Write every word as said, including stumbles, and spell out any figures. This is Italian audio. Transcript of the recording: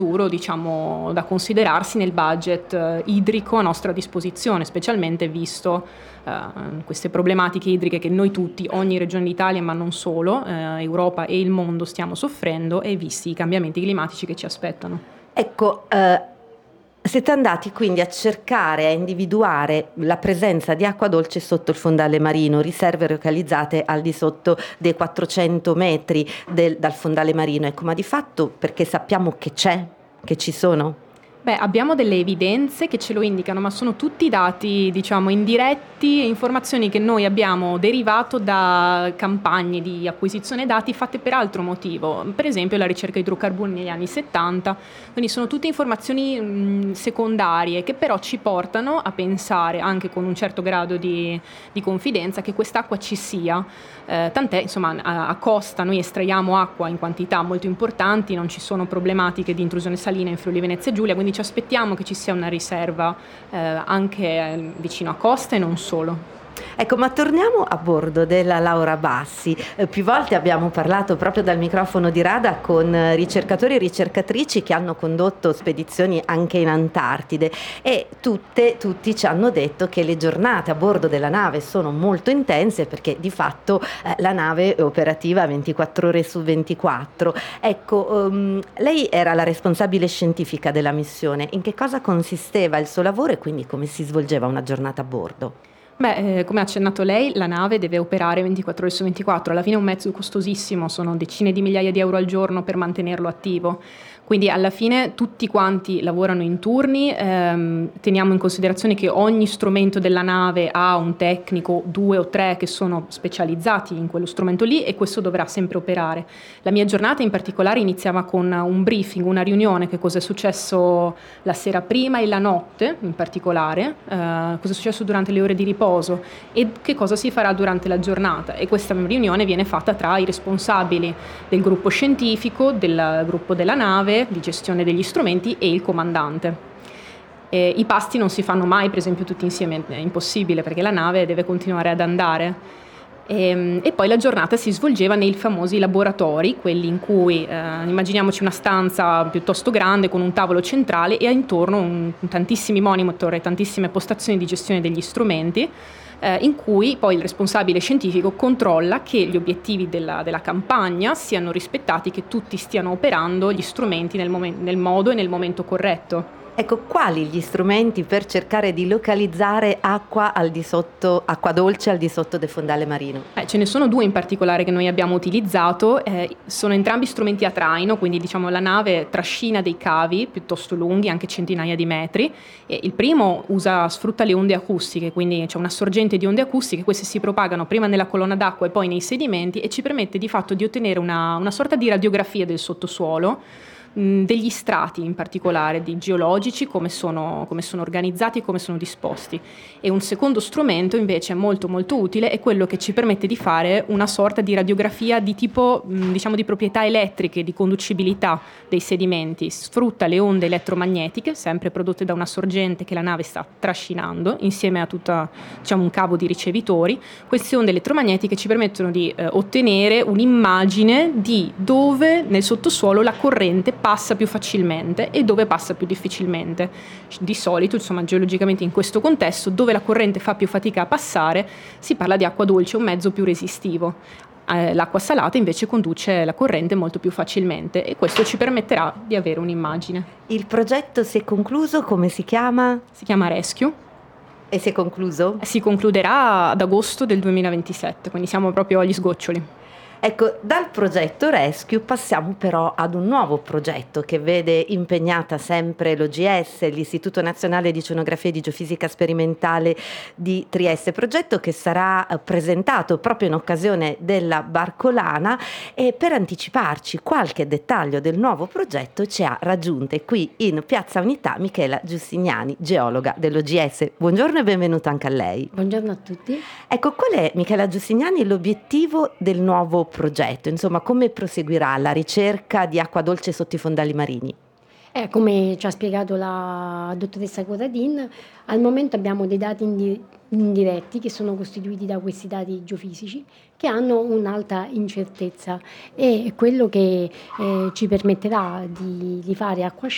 futuro, diciamo, da considerarsi nel budget eh, idrico a nostra disposizione, specialmente visto eh, queste problematiche idriche che noi tutti, ogni regione d'Italia, ma non solo, eh, Europa e il mondo stiamo soffrendo, e visti i cambiamenti climatici che ci aspettano. Ecco, eh, siete andati quindi a cercare, a individuare la presenza di acqua dolce sotto il fondale marino, riserve localizzate al di sotto dei quattrocento metri del- dal fondale marino. Ecco, ma di fatto perché sappiamo che c'è, che ci sono? Beh, abbiamo delle evidenze che ce lo indicano, ma sono tutti dati, diciamo, indiretti e informazioni che noi abbiamo derivato da campagne di acquisizione dati fatte per altro motivo, per esempio la ricerca di idrocarburi negli anni settanta, quindi sono tutte informazioni mh, secondarie che però ci portano a pensare, anche con un certo grado di, di confidenza, che quest'acqua ci sia, eh, tant'è, insomma, a, a costa noi estraiamo acqua in quantità molto importanti, non ci sono problematiche di intrusione salina in Friuli Venezia Giulia, quindi ci aspettiamo che ci sia una riserva eh, anche eh, vicino a costa e non solo. Ecco, ma torniamo a bordo della Laura Bassi. Eh, più volte abbiamo parlato proprio dal microfono di Rada con eh, ricercatori e ricercatrici che hanno condotto spedizioni anche in Antartide, e tutte, tutti ci hanno detto che le giornate a bordo della nave sono molto intense, perché di fatto eh, la nave è operativa ventiquattro ore su ventiquattro. Ecco, ehm, lei era la responsabile scientifica della missione. In che cosa consisteva il suo lavoro e quindi come si svolgeva una giornata a bordo? Beh, eh, come ha accennato lei, la nave deve operare ventiquattro ore su ventiquattro, alla fine è un mezzo costosissimo, sono decine di migliaia di euro al giorno per mantenerlo attivo. Quindi alla fine tutti quanti lavorano in turni, ehm, teniamo in considerazione che ogni strumento della nave ha un tecnico, due o tre che sono specializzati in quello strumento lì, e questo dovrà sempre operare. La mia giornata in particolare iniziava con un briefing, una riunione, che cosa è successo la sera prima e la notte in particolare, eh, cosa è successo durante le ore di riposo e che cosa si farà durante la giornata, e questa riunione viene fatta tra i responsabili del gruppo scientifico, del gruppo della nave, di gestione degli strumenti e il comandante. E i pasti non si fanno mai, per esempio, tutti insieme, è impossibile perché la nave deve continuare ad andare. E, e poi la giornata si svolgeva nei famosi laboratori, quelli in cui eh, immaginiamoci una stanza piuttosto grande con un tavolo centrale e intorno un, tantissimi monitor e tantissime postazioni di gestione degli strumenti, eh, in cui poi il responsabile scientifico controlla che gli obiettivi della, della campagna siano rispettati, che tutti stiano operando gli strumenti nel, momen- nel modo e nel momento corretto. Ecco, quali gli strumenti per cercare di localizzare acqua al di sotto, acqua dolce al di sotto del fondale marino? Eh, ce ne sono due in particolare che noi abbiamo utilizzato, eh, sono entrambi strumenti a traino, quindi diciamo la nave trascina dei cavi piuttosto lunghi, anche centinaia di metri, e il primo usa, sfrutta le onde acustiche, quindi c'è una sorgente di onde acustiche, queste si propagano prima nella colonna d'acqua e poi nei sedimenti, e ci permette di fatto di ottenere una, una sorta di radiografia del sottosuolo, degli strati in particolare, di geologici, come sono, come sono organizzati e come sono disposti. E un secondo strumento invece molto molto utile è quello che ci permette di fare una sorta di radiografia di tipo, diciamo, di proprietà elettriche, di conducibilità dei sedimenti. Sfrutta le onde elettromagnetiche, sempre prodotte da una sorgente che la nave sta trascinando, insieme a tutta, diciamo, un cavo di ricevitori. Queste onde elettromagnetiche ci permettono di eh, ottenere un'immagine di dove nel sottosuolo la corrente passa più facilmente e dove passa più difficilmente. Di solito, insomma, geologicamente in questo contesto, dove la corrente fa più fatica a passare, si parla di acqua dolce, un mezzo più resistivo. Eh, l'acqua salata invece conduce la corrente molto più facilmente, e questo ci permetterà di avere un'immagine. Il progetto si è concluso, come si chiama? Si chiama Rescue. E si è concluso? Si concluderà ad agosto del duemilaventisette, quindi siamo proprio agli sgoccioli. Ecco, dal progetto Rescue passiamo però ad un nuovo progetto che vede impegnata sempre l'O G S, l'Istituto Nazionale di Oceanografia e di Geofisica Sperimentale di Trieste, progetto che sarà presentato proprio in occasione della Barcolana, e per anticiparci qualche dettaglio del nuovo progetto ci ha raggiunte qui in Piazza Unità Michela Giustiniani, geologa dell'O G S. Buongiorno e benvenuta anche a lei. Buongiorno a tutti. Ecco, qual è, Michela Giustiniani, l'obiettivo del nuovo progetto? Insomma, come proseguirà la ricerca di acqua dolce sotto i fondali marini? Eh, come ci ha spiegato la dottoressa Corradin, al momento abbiamo dei dati indi- indiretti che sono costituiti da questi dati geofisici che hanno un'alta incertezza, e quello che eh, ci permetterà di, di fare acqua